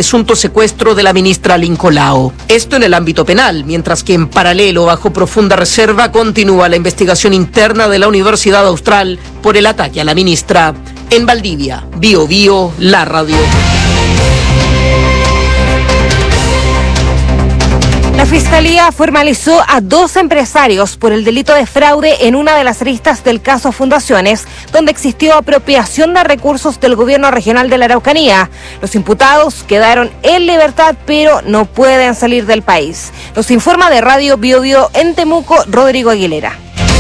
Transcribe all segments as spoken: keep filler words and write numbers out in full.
presunto secuestro de la ministra Lincolao. Esto en el ámbito penal, mientras que en paralelo, bajo profunda reserva, continúa la investigación interna de la Universidad Austral por el ataque a la ministra. En Valdivia, Bio Bio, la radio. La Fiscalía formalizó a dos empresarios por el delito de fraude en una de las aristas del caso Fundaciones, donde existió apropiación de recursos del gobierno regional de la Araucanía. Los imputados quedaron en libertad, pero no pueden salir del país. Nos informa de Radio Bio Bio en Temuco, Rodrigo Aguilera.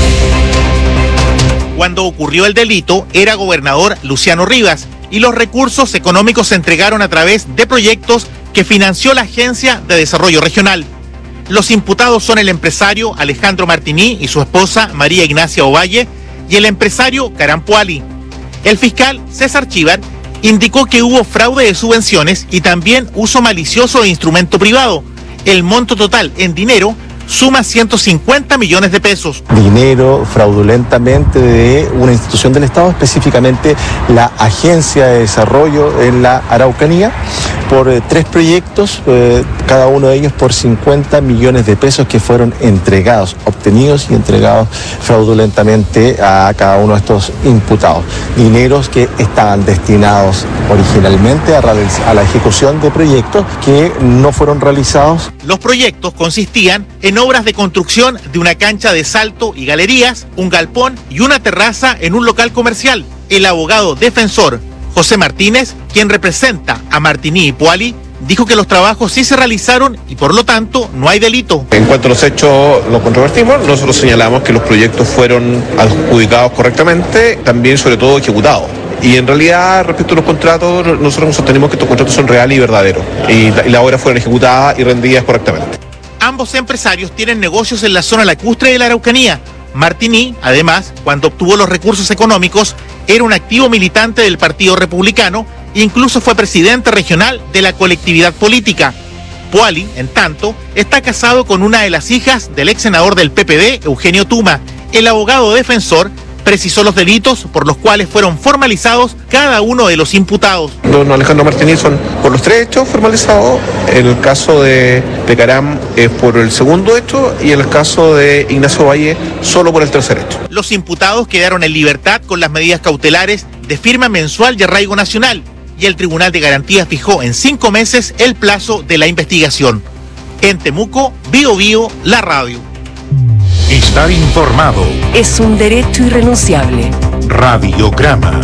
Cuando ocurrió el delito, era gobernador Luciano Rivas y los recursos económicos se entregaron a través de proyectos que financió la Agencia de Desarrollo Regional. Los imputados son el empresario Alejandro Martini y su esposa María Ignacia Ovalle y el empresario Caram Puali. El fiscal César Chívar indicó que hubo fraude de subvenciones y también uso malicioso de instrumento privado. El monto total en dinero suma ciento cincuenta millones de pesos. Dinero fraudulentamente de una institución del Estado, específicamente la Agencia de Desarrollo en la Araucanía, por eh, tres proyectos, eh, cada uno de ellos por cincuenta millones de pesos que fueron entregados, obtenidos y entregados fraudulentamente a cada uno de estos imputados. Dineros que estaban destinados originalmente a, a la ejecución de proyectos que no fueron realizados. Los proyectos consistían en obras de construcción de una cancha de salto y galerías, un galpón y una terraza en un local comercial. El abogado defensor José Martínez, quien representa a Martini y Puali, dijo que los trabajos sí se realizaron y por lo tanto no hay delito. En cuanto a los hechos los controvertimos, nosotros señalamos que los proyectos fueron adjudicados correctamente, también sobre todo ejecutados. Y en realidad, respecto a los contratos, nosotros sostenemos que estos contratos son reales y verdaderos y la, y las obras fueron ejecutadas y rendidas correctamente. Ambos empresarios tienen negocios en la zona lacustre de la Araucanía. Martini, además, cuando obtuvo los recursos económicos, era un activo militante del Partido Republicano e incluso fue presidente regional de la colectividad política. Puali, en tanto, está casado con una de las hijas del ex senador del P P D, Eugenio Tuma. El abogado defensor precisó los delitos por los cuales fueron formalizados cada uno de los imputados. Don Alejandro Martínez son por los tres hechos formalizados, el caso de, de Caram es por el segundo hecho y el caso de Ignacio Valle solo por el tercer hecho. Los imputados quedaron en libertad con las medidas cautelares de firma mensual y arraigo nacional y el Tribunal de Garantía fijó en cinco meses el plazo de la investigación. En Temuco, Bio Bio, la radio. Estar informado Es un derecho irrenunciable. Radiograma.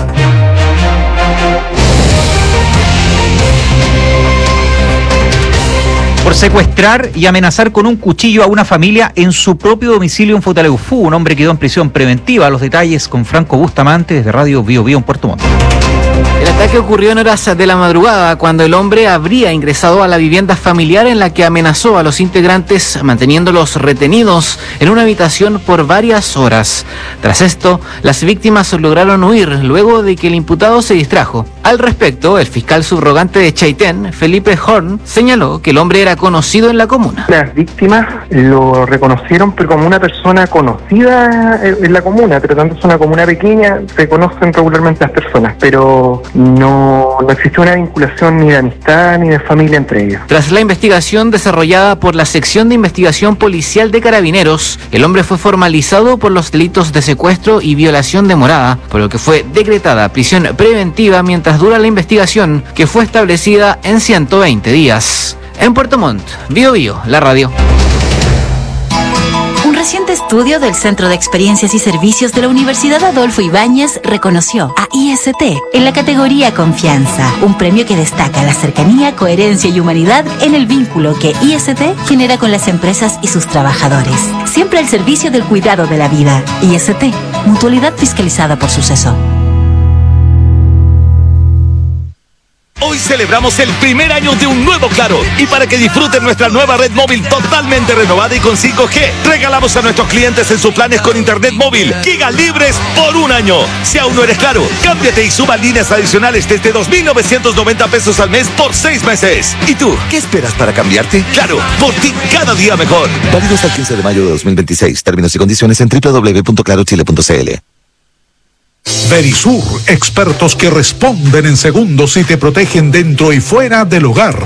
Por secuestrar y amenazar con un cuchillo a una familia en su propio domicilio en Futaleufú, un hombre quedó en prisión preventiva. Los detalles con Franco Bustamante desde Radio Bio Bio en Puerto Montt. El ataque ocurrió en horas de la madrugada, cuando el hombre habría ingresado a la vivienda familiar en la que amenazó a los integrantes, manteniéndolos retenidos en una habitación por varias horas. Tras esto, las víctimas lograron huir luego de que el imputado se distrajo. Al respecto, el fiscal subrogante de Chaitén, Felipe Horn, señaló que el hombre era conocido en la comuna. Las víctimas lo reconocieron pero como una persona conocida en la comuna, pero tanto es una comuna pequeña, se conocen regularmente las personas, pero no, no existe una vinculación ni de amistad ni de familia entre ellos. Tras la investigación desarrollada por la Sección de Investigación Policial de Carabineros, el hombre fue formalizado por los delitos de secuestro y violación de morada, por lo que fue decretada prisión preventiva mientras dura la investigación, que fue establecida en ciento veinte días. En Puerto Montt, Bio Bio, la radio. Un reciente estudio del Centro de Experiencias y Servicios de la Universidad Adolfo Ibáñez reconoció a I S T en la categoría Confianza, un premio que destaca la cercanía, coherencia y humanidad en el vínculo que I S T genera con las empresas y sus trabajadores. Siempre al servicio del cuidado de la vida. I S T, mutualidad fiscalizada por Suceso. Hoy celebramos el primer año de un nuevo Claro y para que disfruten nuestra nueva red móvil totalmente renovada y con cinco G, regalamos a nuestros clientes en sus planes con internet móvil gigas libres por un año. Si aún no eres Claro, cámbiate y suba líneas adicionales desde dos mil novecientos noventa pesos al mes por seis meses. ¿Y tú, qué esperas para cambiarte? Claro, por ti cada día mejor. Válido hasta el quince de mayo de dos mil veintiséis. Términos y condiciones en doble u doble u doble u punto claro chile punto c l. Verisur, expertos que responden en segundos y te protegen dentro y fuera del hogar.